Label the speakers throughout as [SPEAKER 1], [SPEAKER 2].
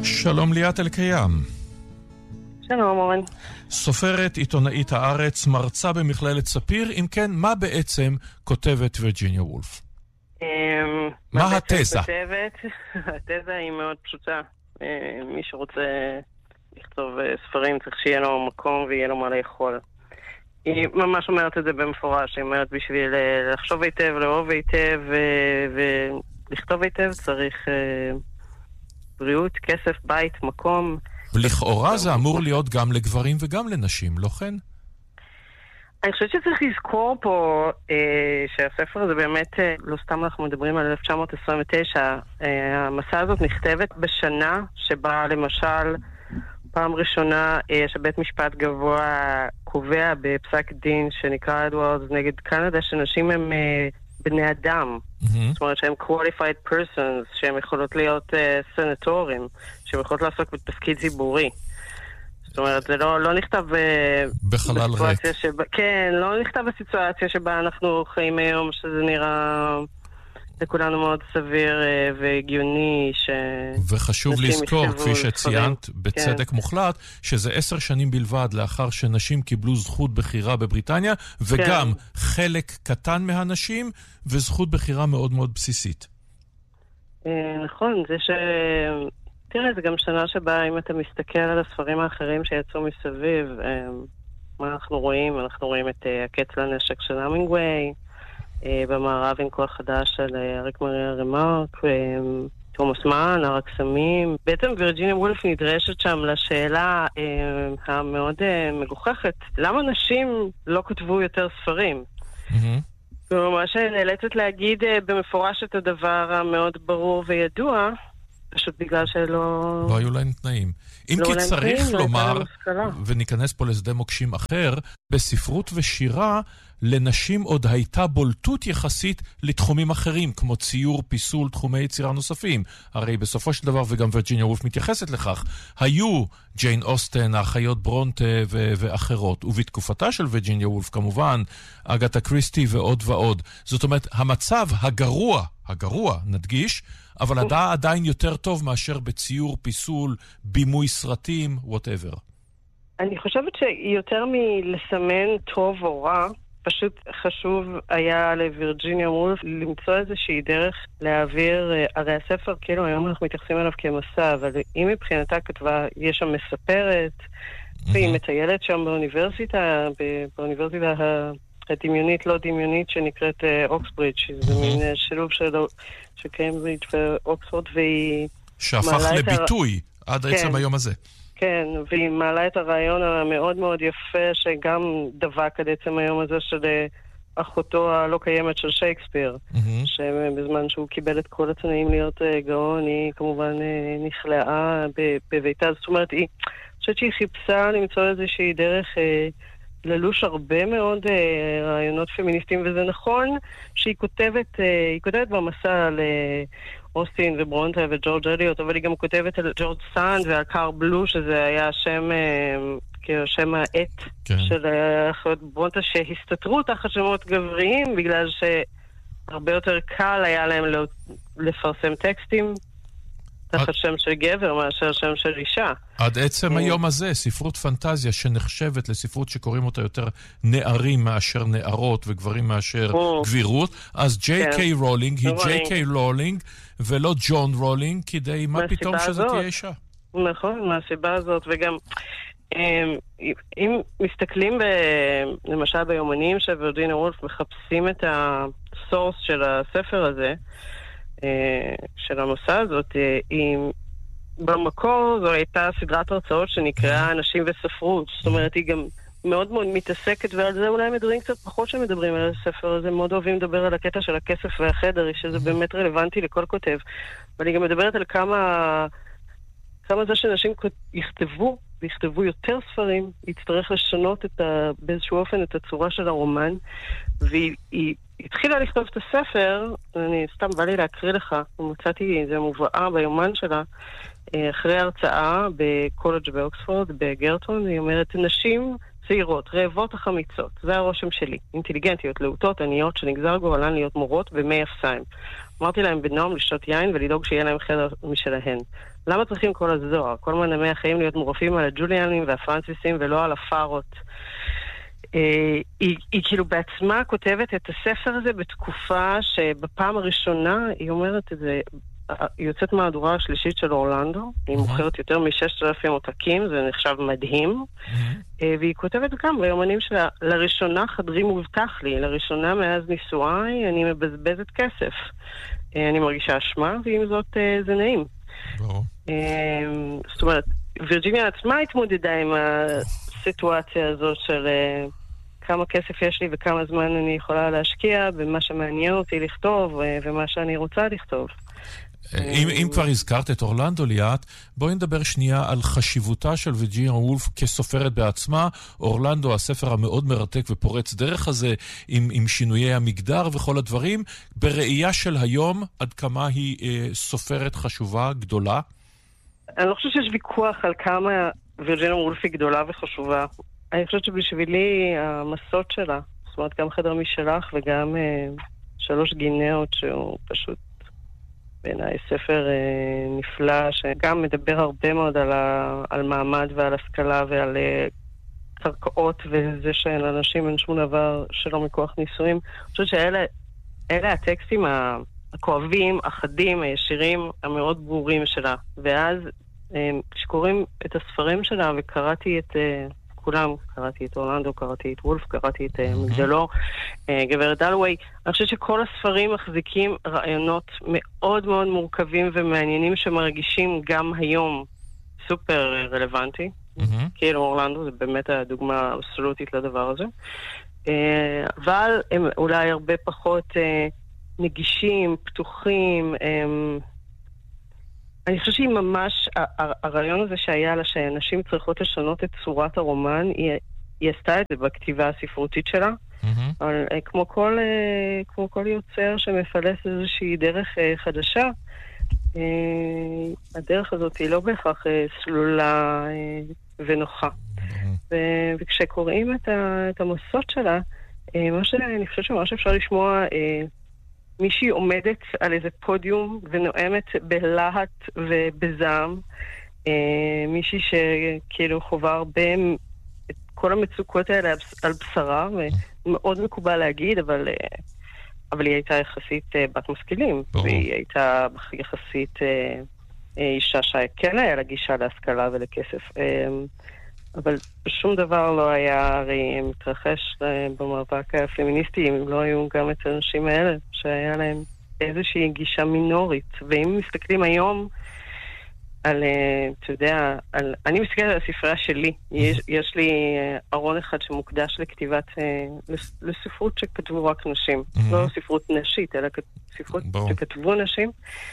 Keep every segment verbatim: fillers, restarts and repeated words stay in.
[SPEAKER 1] שלום ליאת אלקיים.
[SPEAKER 2] שלום אורן.
[SPEAKER 1] סופרת, עיתונאית הארץ, מרצה במכללת ספיר. אם כן, מה בעצם כותבת וירג'יניה וולף? מה התזה?
[SPEAKER 2] התזה היא מאוד פשוטה. מי שרוצה לכתוב ספרים צריך שיהיה לו מקום ויהיה לו מה לאכול. היא ממש אומרת את זה במפורש. היא אומרת בשביל לחשוב היטב, לאהוב היטב ולכתוב היטב צריך בריאות, כסף, בית, מקום.
[SPEAKER 1] ולכאורה זה אמור להיות גם לגברים וגם לנשים, לא כן?
[SPEAKER 2] אני חושבת שצריך לזכור פה אה, שהספר הזה באמת, אה, לא סתם אנחנו מדברים על אלף תשע מאות עשרים ותשע, אה, המסע הזאת נכתבת בשנה שבה למשל פעם ראשונה אה, שבית משפט גבוה קובע בפסק דין שנקרא אדוארדס נגד קנדה שנשים הם אה, בני אדם. Mm-hmm. זאת אומרת שהם qualified persons, שהם יכולות להיות uh, סנטורים, שהם יכולות לעסוק בתפקיד ציבורי. זאת אומרת, זה לא, לא נכתב
[SPEAKER 1] בחלל ריק.
[SPEAKER 2] שבה, כן, לא נכתב בסיטואציה שבה אנחנו חיים היום, שזה נראה לכולנו מאוד סביר uh, והגיוני. ש...
[SPEAKER 1] וחשוב לזכור, כפי שציינת, בצדק כן. מוחלט, שזה עשר שנים בלבד לאחר שנשים קיבלו זכות בחירה בבריטניה, וגם כן. חלק קטן מהנשים, וזכות בחירה מאוד מאוד בסיסית.
[SPEAKER 2] נכון, זה ש... תראה, זה גם שנה שבה אם אתה מסתכל על הספרים האחרים שיצאו מסביב, מה אנחנו רואים? אנחנו רואים את הקץ לנשק של המינגווי, במערב עם כוח חדש של אריק מריה רמארק, תומאס מאן, הר הקסמים. בעצם וירג'יניה וולף נדרשת שם לשאלה המאוד מגוחכת, למה נשים לא כתבו יותר ספרים? וממש נאלצת להגיד במפורש את הדבר המאוד ברור וידוע, פשוט בגלל שלא...
[SPEAKER 1] לא היו להם תנאים. אם כי צריך לומר, וניכנס פה לשדה מוקשים אחר, בספרות ושירה לנשים עוד הייתה בולטות יחסית לתחומים אחרים, כמו ציור, פיסול, תחומי יצירה נוספים. הרי בסופו של דבר, וגם וירג'יניה וולף מתייחסת לכך, היו ג'יין אוסטן, האחיות ברונטה ו- ואחרות. ובתקופתה של וירג'יניה וולף, כמובן, אגתה קריסטי ועוד ועוד. זאת אומרת, המצב הגרוע, הגרוע, נדגיש, אבל הדעה עדיין יותר טוב מאשר בציור, פיסול, בימוי סרטים, whatever.
[SPEAKER 2] אני חושבת שיותר מלסמן טוב או רע, פשוט חשוב היה לווירג'יניה וולף למצוא איזושהי דרך להעביר, הרי הספר כאילו היום אנחנו מתייחסים אליו כמסע, אבל אם מבחינתה כתבה, יש שם מספרת, והיא מטיילת שם באוניברסיטה, באוניברסיטה הדמיונית לא דמיונית שנקראת אוקסברידג', שזה מין שילוב של קיימברידג' ואוקספורד, והיא
[SPEAKER 1] שהפך לביטוי עד עצם היום הזה.
[SPEAKER 2] כן, והיא מעלה את הרעיון המאוד מאוד יפה שגם דבק עד עצם היום הזה של אחותו הלא קיימת של שייקספיר, mm-hmm. שבזמן שהוא קיבל את כל התנאים להיות גאון, היא כמובן נכלאה בביתה. זאת אומרת, היא, אני חושבת שהיא חיפשה למצוא איזושהי דרך ללוש הרבה מאוד רעיונות פמיניסטיים, וזה נכון שהיא כותבת, היא כותבת במסע על אוסטין וברונטה וג'ורג' אליוט, אבל היא גם כותבת על ג'ורג' סאנד ועל קאר בלו, שזה היה שם, שם העט כן. של אחיות ברונטה שהסתתרו תחת שמות גבריים, בגלל שהרבה יותר קל היה להם לפרסם טקסטים תחת שם של גבר מאשר שם של אישה.
[SPEAKER 1] עד עצם היום הזה, ספרות פנטזיה שנחשבת לספרות שקוראים אותה יותר נערים מאשר נערות וגברים מאשר גבירות, אז ג'יי קיי רולינג היא ג'יי קיי רולינג ולא ג'ון רולינג, כדי מה פתאום שזה תהיה אישה.
[SPEAKER 2] נכון, מהסיבה הזאת, וגם אם מסתכלים למשל ביומנים של וירג'יניה וולף מחפשים את הסורס של הספר הזה, של המסע הזאת, היא במקור זו הייתה סדרת הרצאות שנקראה אנשים וספרות, זאת אומרת היא גם מאוד מאוד מתעסקת, ועל זה אולי מדברים קצת פחות שמדברים על הספר הזה, מאוד אוהבים לדבר על הקטע של הכסף והחדר, שזה באמת רלוונטי לכל כותב, אבל היא גם מדברת על כמה כמה זה שאנשים יכתבו ויכתבו יותר ספרים, יצטרך לשנות את ה, באיזשהו אופן את הצורה של הרומן, והיא היא התחילה לכתוב את הספר, אני סתם בא לי להקריא לך, ומצאתי איזה מובאה ביומן שלה, אחרי הרצאה בקולג' באוקספורד, בגרטון, היא אומרת, נשים צעירות, רעבות החמיצות, זה הרושם שלי. אינטליגנטיות, להוטות, עניות, שנגזר גורלן להיות מורות במי אפסיים. אמרתי להם בנועם לשתות יין ולדאוג שיהיה להם חדר משלהן. למה צריכים כל הזוהר? כל מנעמי החיים להיות מורפים על הג'וליאנים והפרנסיסים ולא על הפארות. אה, היא, היא כאילו בעצמה כותבת את הספר הזה בתקופה שבפעם הראשונה היא אומרת את זה, היא יוצאת מהדורה השלישית של אורלנדו, היא מוכרת יותר מ-ששת אלפים עותקים, זה נחשב מדהים, והיא כותבת גם ביומנים שלה, לראשונה חדרי מובטח לי, לראשונה מאז נישואי, אני מבזבזת כסף. אני מרגישה אשמה, ועם זאת זה נעים. זאת אומרת, וירג'יניה עצמה התמודדה עם הסיטואציה הזאת של כמה כסף יש לי וכמה זמן אני יכולה להשקיע במה שמעניין אותי לכתוב ומה שאני רוצה לכתוב.
[SPEAKER 1] אם, אם כבר הזכרת את אורלנדו ליאת, בואי נדבר שנייה על חשיבותה של וירג'יניה וולף כסופרת בעצמה. אורלנדו, הספר המאוד מרתק ופורץ דרך הזה, עם, עם שינויי המגדר וכל הדברים, בראייה של היום, עד כמה היא אה, סופרת חשובה, גדולה?
[SPEAKER 2] אני לא חושבת שיש ויכוח על כמה וירג'יניה וולף היא גדולה וחשובה. אני חושבת שבשבילי המסות שלה, זאת אומרת גם חדר משלך וגם אה, שלוש גינאות שהוא פשוט בעיניי ספר אה, נפלא, שגם מדבר הרבה מאוד על, ה, על מעמד ועל השכלה ועל אה, קרקעות, וזה שלאנשים אין שום דבר שלא מכוח נישואים. אני חושבת שאלה אלה הטקסטים הכואבים, החדים, הישירים, המאוד ברורים שלה. ואז אה, כשקוראים את הספרים שלה, וקראתי את... אה, כולם, קראתי את אורלנדו, קראתי את וולף, קראתי את מגדלו, גברת דלווי. אני חושבת שכל הספרים מחזיקים רעיונות מאוד מאוד מורכבים ומעניינים שמרגישים גם היום סופר רלוונטי. כאילו אורלנדו זה באמת הדוגמה האבסולוטית לדבר הזה. אבל הם אולי הרבה פחות נגישים, פתוחים, אני חושבת שהיא ממש, הרעיון הזה שהיה לה שאנשים צריכות לשנות את צורת הרומן, היא, היא עשתה את זה בכתיבה הספרותית שלה, mm-hmm. אבל כמו כל, כמו כל יוצר שמפלס איזושהי דרך חדשה, הדרך הזאת היא לא בהכרח סלולה ונוחה. Mm-hmm. וכשקוראים את, ה, את המסות שלה, מה שאני חושבת שממש אפשר לשמוע... מישהי עומדת על איזה פודיום ונואמת בלהט ובזעם. אה, מישהי שכאילו חובה הרבה את כל המצוקות האלה על בשרה, ומאוד מקובל להגיד, אבל, אבל היא הייתה יחסית אה, בת משכילים. ברור. והיא הייתה יחסית אה, אישה שכן היה לה גישה להשכלה ולכסף. אה, אבל שום דבר לא היה הרי מתרחש במאבק הפמיניסטי, אם לא היו גם את האנשים האלה, שהיה להם איזושהי גישה מינורית. ואם מסתכלים היום על, אתה יודע, על, אני מסתכלת על הספרייה שלי. יש, יש לי ארון אחד שמוקדש לכתיבת, לספרות שכתבו רק נשים. לא ספרות נשית, אלא ספרות שכתבו נשים.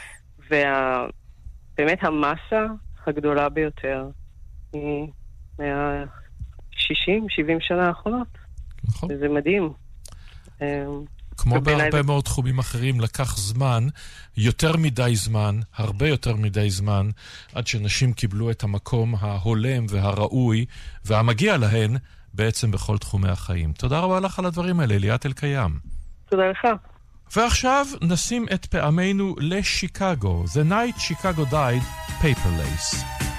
[SPEAKER 2] ובאמת המסה הגדולה ביותר היא... מה-שישים, שבעים שנה האחרונות. נכון. וזה מדהים.
[SPEAKER 1] כמו בהרבה מאוד תחומים אחרים, לקח זמן, יותר מדי זמן, הרבה יותר מדי זמן, עד שנשים קיבלו את המקום ההולם והראוי, והמגיע להן בעצם בכל תחומי החיים. תודה רבה לך על הדברים האלה, ליאת אלקיים.
[SPEAKER 2] תודה לך.
[SPEAKER 1] ועכשיו נשים את פעמנו לשיקגו. The night Chicago died, Paper Lace.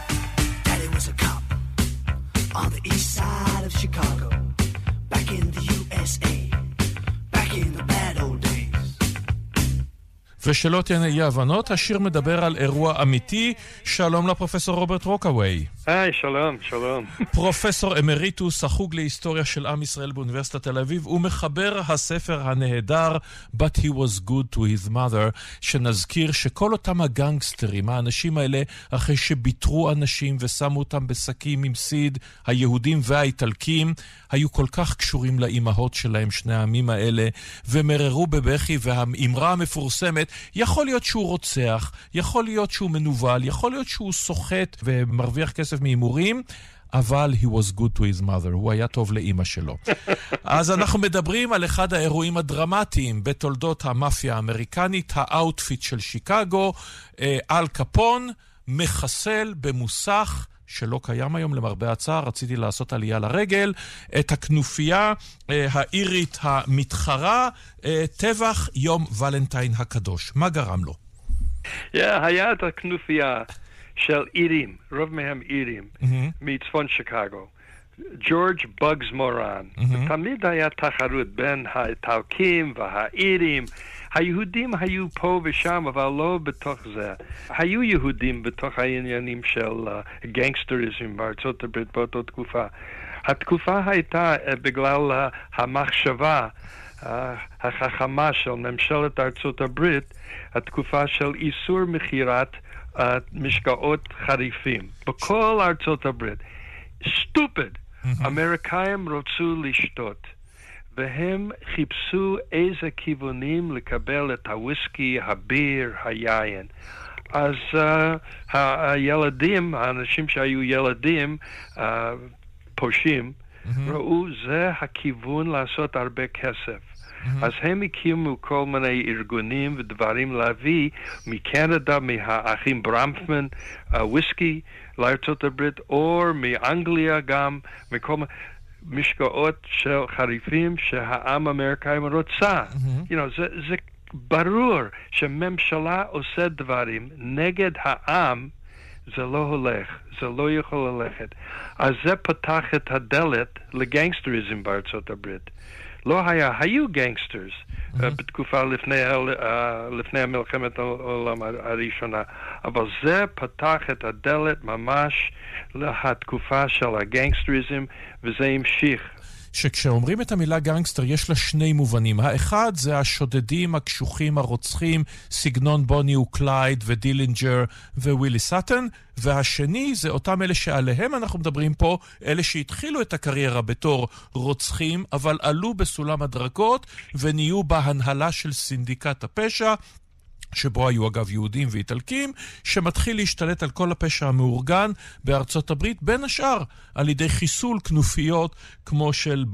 [SPEAKER 3] On the east side of Chicago, back in the U S A, back in the bad old days.
[SPEAKER 1] ושלא תהיינה אי הבנות, השיר מדבר על אירוע אמיתי. שלום לפרופסור רוברט רוקאווי.
[SPEAKER 4] היי, שלום, שלום.
[SPEAKER 1] פרופסור אמריטוס, החוג להיסטוריה של עם ישראל באוניברסיטת תל אביב, ומחבר הספר הנהדר But He Was Good to His Mother, שנזכיר שכל אותם הגנגסטרים, האנשים האלה, אחרי שביטרו אנשים ושמו אותם בשקים עם סיד, היהודים והאיטלקים, היו כל כך קשורים לאימהות שלהם, שני העמים האלה, ומררו בבכי, והאמרה המפורסמת, יכול להיות שהוא רוצח, יכול להיות שהוא מנוול, יכול להיות שהוא סוחט ומרוויח כסף מאימורים, אבל he was good to his mother, הוא היה טוב לאמא שלו. אז אנחנו מדברים על אחד האירועים הדרמטיים בתולדות המאפיה האמריקנית, האוטפיט של שיקגו, אל קפון מחסל במוסך שלא קיים היום למרבה הצער, רציתי לעשות עלייה לרגל, את הכנופיה האירית המתחרה, טבח יום ולנטיין הקדוש. מה גרם לו?
[SPEAKER 4] Yeah, היה את הכנופיה של אירים, רוב מהם אירים, מצפון שיקגו. ג'ורג' בגס מורן. תמיד היה תחרות בין האיטלקים והאירים. היהודים היו פה ושם, אבל לא בתוך זה. היו יהודים בתוך העניינים של גנגסטריזם בארצות הברית באותה תקופה. התקופה הייתה בגלל המחשבה החכמה של ממשלת ארצות הברית, התקופה של איסור מכירת משקאות חריפים בכל ארצות הברית. סטופד. אמריקאים רצו לשתות, והם חיפשו איזה כיוונים לקבל את הוויסקי, הביר, היין. אז uh, הילדים, האנשים שהיו ילדים, uh, פושעים, mm-hmm. ראו זה הכיוון לעשות הרבה כסף. Mm-hmm. אז הם הקימו כל מיני ארגונים ודברים להביא מקנדה, מהאחים ברמפמן, וויסקי לארצות הברית, או מאנגליה גם, מכל מיני משקאות של חריפים שהעם האמריקאי רוצה. Mm-hmm. You know, זה, זה ברור שממשלה עושה דברים נגד העם, זה לא הולך, זה לא יכול ללכת. אז זה פתח את הדלת לגנגסטריזם בארצות הברית. לא היה, היו גנגסטרס mm-hmm. uh, בתקופה לפני, uh, לפני המלחמת העולם הראשונה, אבל זה פתח את הדלת ממש לתקופה של הגנגסטריזם, וזה המשיך.
[SPEAKER 1] שכשאומרים את המילה גנגסטר יש לה שני מובנים. האחד זה השודדים, הקשוחים, הרוצחים, סגנון בוני וקלייד ודילינג'ר ווילי סאטן, והשני זה אותם אלה שעליהם אנחנו מדברים פה, אלה שהתחילו את הקריירה בתור רוצחים, אבל עלו בסולם הדרגות ונהיו בהנהלה של סינדיקט הפשע, שבו היו אגב יהודים ואיטלקים, שמתחיל להשתלט על כל הפשע המאורגן בארצות הברית, בין השאר על ידי חיסול כנופיות כמו של